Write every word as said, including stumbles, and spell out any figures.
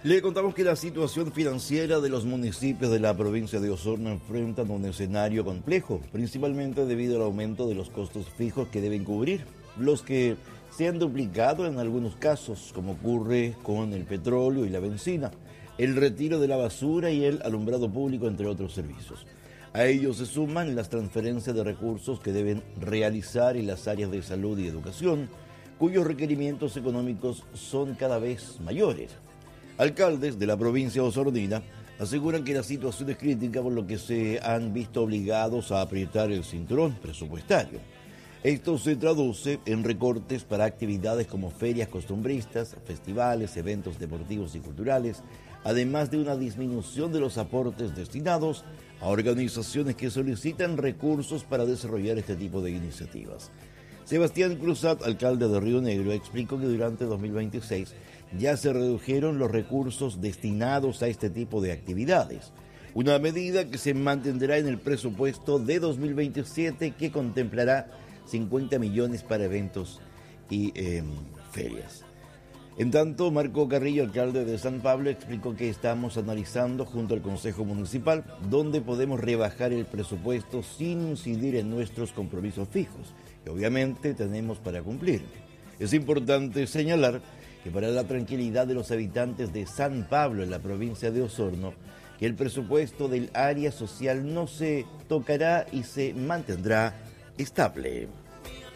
Le contamos que la situación financiera de los municipios de la provincia de Osorno enfrentan un escenario complejo, principalmente debido al aumento de los costos fijos que deben cubrir, los que se han duplicado en algunos casos, como ocurre con el petróleo y la benzina, el retiro de la basura y el alumbrado público, entre otros servicios. A ello se suman las transferencias de recursos que deben realizar en las áreas de salud y educación, cuyos requerimientos económicos son cada vez mayores. Alcaldes de la provincia osornina aseguran que la situación es crítica, por lo que se han visto obligados a apretar el cinturón presupuestario. Esto se traduce en recortes para actividades como ferias costumbristas, festivales, eventos deportivos y culturales, además de una disminución de los aportes destinados a organizaciones que solicitan recursos para desarrollar este tipo de iniciativas. Sebastián Cruzat, alcalde de Río Negro, explicó que durante dos mil veintiséis ya se redujeron los recursos destinados a este tipo de actividades, una medida que se mantendrá en el presupuesto de dos mil veintisiete, que contemplará cincuenta millones para eventos y eh, ferias. En tanto, Marco Carrillo, alcalde de San Pablo, explicó que estamos analizando junto al Consejo Municipal dónde podemos rebajar el presupuesto sin incidir en nuestros compromisos fijos, que obviamente tenemos para cumplir. Es importante señalar que para la tranquilidad de los habitantes de San Pablo, en la provincia de Osorno, que el presupuesto del área social no se tocará y se mantendrá estable.